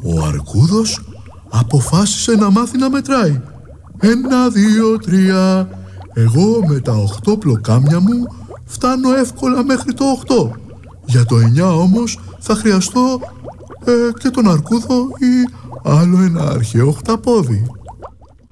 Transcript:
Ο Αρκούδος αποφάσισε να μάθει να μετράει. 1, 2, 3. Εγώ με τα 8 πλοκάμια μου φτάνω εύκολα μέχρι το 8. Για το 9 όμως θα χρειαστώ και τον Αρκούδο ή άλλο ένα αρχαίο χταπόδι.